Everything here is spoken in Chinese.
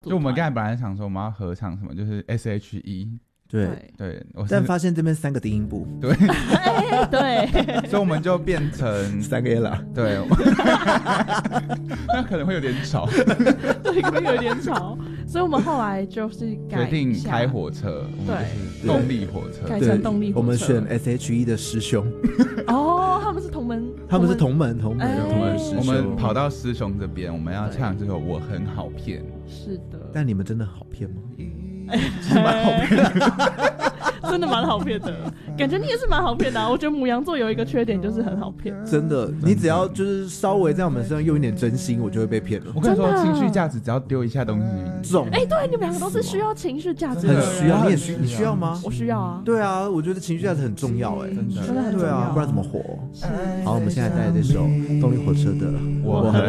就我们刚才本来想说我们要合唱什么，就是 SHE。 对，但发现这边3个低音部， 对对， 所以我们就变成 3个 A 啦， 对，那可能会有点吵， 对，可能有点吵，所以我们后来就是决定开火车，对，动力火车， 改成动力火车， 我们选 SHE 的师兄， 哦，他们是同门， 师兄，我们跑到师兄这边，我们要唱这首《我很好骗》， 是的， 但你们真的好骗吗？ 其实蛮好骗的， 真的蛮好骗的，感觉你也是蛮好骗的啊。我觉得牡羊座有一个缺点就是很好骗， 真的，你只要就是稍微在我们身上用一点真心，我就会被骗了。 我跟你说，情绪价值只要丢一下东西中。 对，你们两个都是需要情绪价值的人， 很需要，你需要吗？ 我需要啊。 对啊，我觉得情绪价值很重要， 真的很重要， 对啊，不然怎么活？好，我们现在带来这首动力火车的《我很